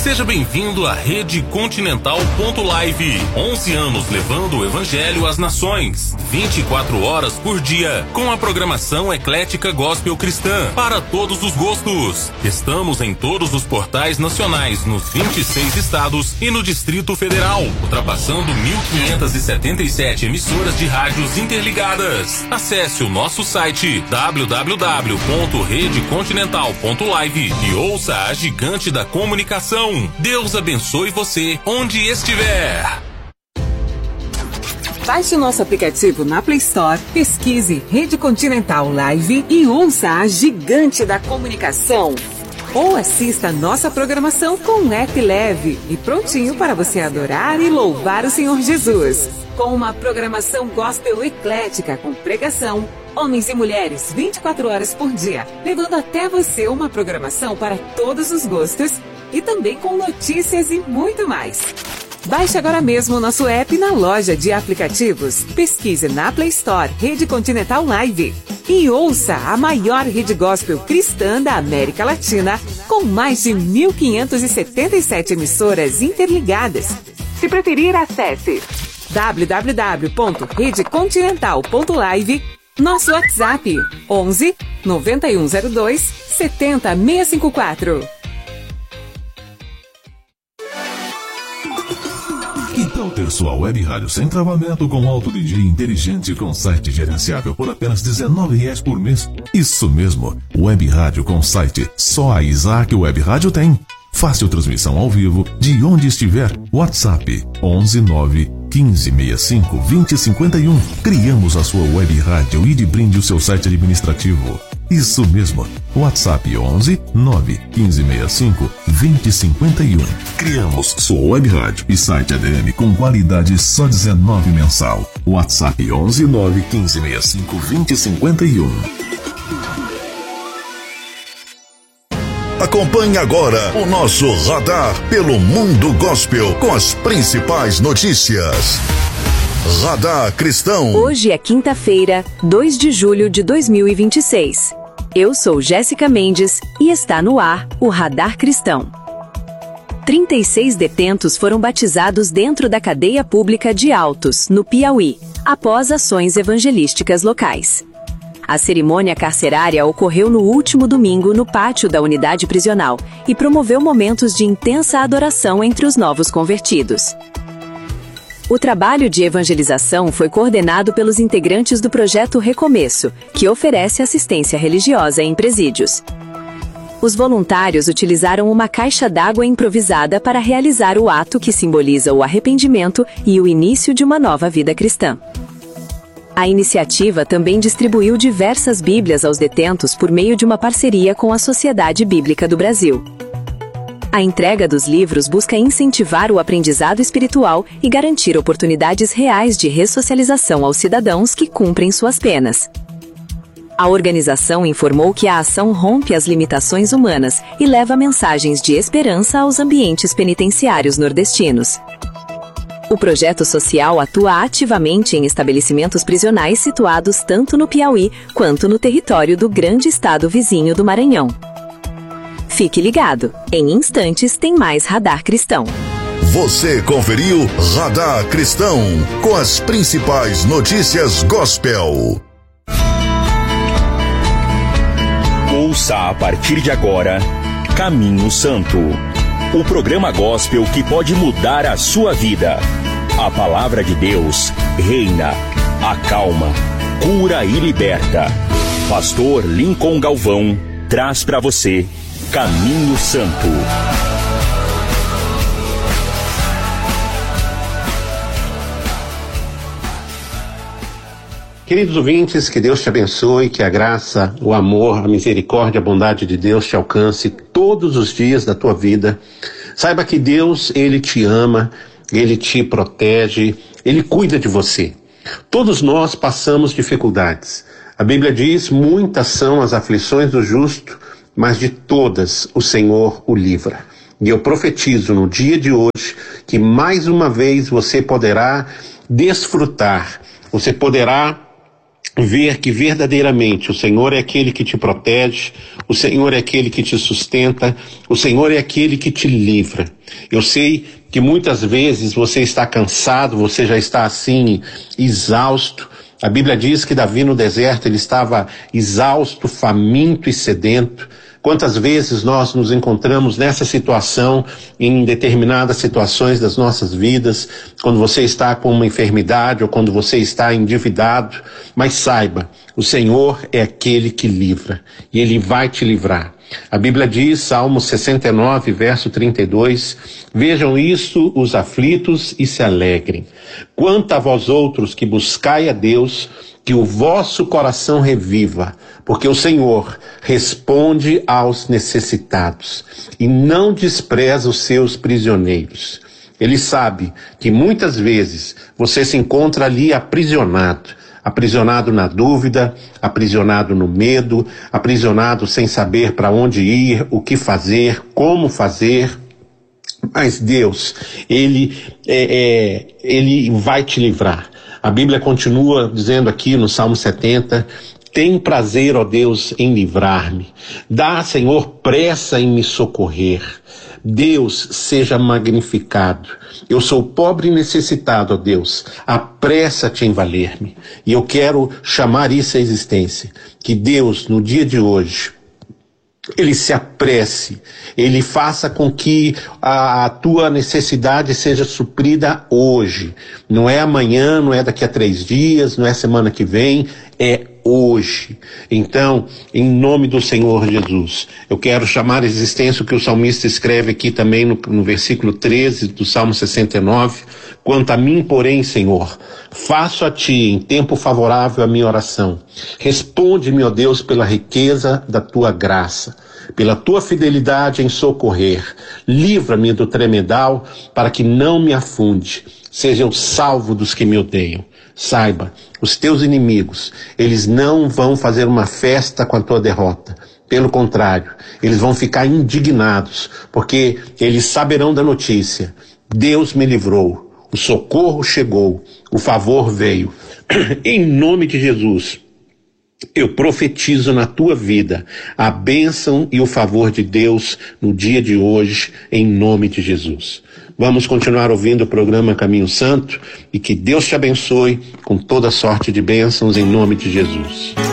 Seja bem-vindo à Rede Continental.live. 11 anos levando o Evangelho às nações. 24 horas por dia, com a programação eclética gospel cristã para todos os gostos. Estamos em todos os portais nacionais, nos 26 estados e no Distrito Federal, ultrapassando 1.577 emissoras de rádios interligadas. Acesse o nosso site www.redecontinental.live e ouça a gigante da comunicação. Deus abençoe você onde estiver. Baixe o nosso aplicativo na Play Store, pesquise Rede Continental Live e ouça a gigante da comunicação. Ou assista a nossa programação com um app leve e prontinho para você adorar e louvar o Senhor Jesus. Com uma programação gospel eclética com pregação, homens e mulheres 24 horas por dia, levando até você uma programação para todos os gostos e também com notícias e muito mais. Baixe agora mesmo o nosso app na loja de aplicativos. Pesquise na Play Store Rede Continental Live e ouça a maior rede gospel cristã da América Latina, com mais de 1.577 emissoras interligadas. Se preferir, acesse www.redecontinental.live, nosso WhatsApp 11 9102 70654. Que tal ter sua web rádio sem travamento com alto DJ inteligente com site gerenciável por apenas R$19 por mês? Isso mesmo, web rádio com site. Só a Isaac Web Rádio tem. Fácil transmissão ao vivo de onde estiver. WhatsApp 119 1565 2051. Criamos a sua web rádio e de brinde o seu site administrativo. Isso mesmo, WhatsApp 11 9 1565 2051. Criamos sua web rádio e site ADM com qualidade só R$19 mensal. WhatsApp 11 9 1565 2051. Acompanhe agora o nosso radar pelo mundo gospel com as principais notícias. Radar Cristão. Hoje é quinta-feira, 2 de julho de 2026. Eu sou Jéssica Mendes e está no ar o Radar Cristão. 36 detentos foram batizados dentro da cadeia pública de Altos, no Piauí, após ações evangelísticas locais. A cerimônia carcerária ocorreu no último domingo no pátio da unidade prisional e promoveu momentos de intensa adoração entre os novos convertidos. O trabalho de evangelização foi coordenado pelos integrantes do projeto Recomeço, que oferece assistência religiosa em presídios. Os voluntários utilizaram uma caixa d'água improvisada para realizar o ato que simboliza o arrependimento e o início de uma nova vida cristã. A iniciativa também distribuiu diversas Bíblias aos detentos por meio de uma parceria com a Sociedade Bíblica do Brasil. A entrega dos livros busca incentivar o aprendizado espiritual e garantir oportunidades reais de ressocialização aos cidadãos que cumprem suas penas. A organização informou que a ação rompe as limitações humanas e leva mensagens de esperança aos ambientes penitenciários nordestinos. O projeto social atua ativamente em estabelecimentos prisionais situados tanto no Piauí quanto no território do grande estado vizinho do Maranhão. Fique ligado, em instantes tem mais Radar Cristão. Você conferiu Radar Cristão com as principais notícias gospel. Ouça a partir de agora Caminho Santo, o programa gospel que pode mudar a sua vida. A palavra de Deus reina, acalma, cura e liberta. Pastor Lincoln Galvão traz para você Caminho Santo. Queridos ouvintes, que Deus te abençoe, que a graça, o amor, a misericórdia, a bondade de Deus te alcance todos os dias da tua vida. Saiba que Deus, Ele te ama, Ele te protege, Ele cuida de você. Todos nós passamos dificuldades. A Bíblia diz, muitas são as aflições do justo, mas de todas o Senhor o livra. E eu profetizo no dia de hoje que mais uma vez você poderá desfrutar, você poderá ver que verdadeiramente o Senhor é aquele que te protege, o Senhor é aquele que te sustenta, o Senhor é aquele que te livra. Eu sei que muitas vezes você está cansado, você já está assim, exausto. A Bíblia diz que Davi no deserto ele estava exausto, faminto e sedento. Quantas vezes nós nos encontramos nessa situação, em determinadas situações das nossas vidas, quando você está com uma enfermidade ou quando você está endividado, mas saiba, o Senhor é aquele que livra e Ele vai te livrar. A Bíblia diz, Salmo 69, verso 32, vejam isso os aflitos e se alegrem. Quanto a vós outros que buscai a Deus, que o vosso coração reviva, porque o Senhor responde aos necessitados e não despreza os seus prisioneiros. Ele sabe que muitas vezes você se encontra ali aprisionado na dúvida, aprisionado no medo, aprisionado sem saber para onde ir, o que fazer, como fazer. Mas Deus, Ele vai te livrar. A Bíblia continua dizendo aqui no Salmo 70, tem prazer, ó Deus, em livrar-me. Dá, Senhor, pressa em me socorrer. Deus seja magnificado. Eu sou pobre e necessitado, ó Deus. Apressa-te em valer-me. E eu quero chamar isso à existência. Que Deus, no dia de hoje, Ele se apresse, Ele faça com que a tua necessidade seja suprida hoje. Não é amanhã, não é daqui a 3 dias, não é semana que vem, é hoje. Então, em nome do Senhor Jesus, eu quero chamar a existência o que o salmista escreve aqui também no versículo 13 do Salmo 69. Quanto a mim, porém, Senhor, faço a Ti em tempo favorável a minha oração. Responde-me, ó Deus, pela riqueza da Tua graça, pela Tua fidelidade em socorrer. Livra-me do tremedal para que não me afunde. Seja eu salvo dos que me odeiam. Saiba, os teus inimigos, eles não vão fazer uma festa com a tua derrota. Pelo contrário, eles vão ficar indignados, porque eles saberão da notícia. Deus me livrou, o socorro chegou, o favor veio. Em nome de Jesus, eu profetizo na tua vida a bênção e o favor de Deus no dia de hoje, em nome de Jesus. Vamos continuar ouvindo o programa Caminho Santo e que Deus te abençoe com toda sorte de bênçãos em nome de Jesus.